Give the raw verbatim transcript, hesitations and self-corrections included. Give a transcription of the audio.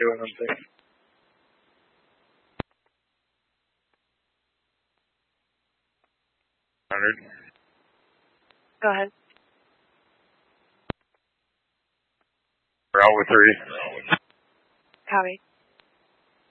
doing on things. Hundred. Go ahead. We're out with three. Copy.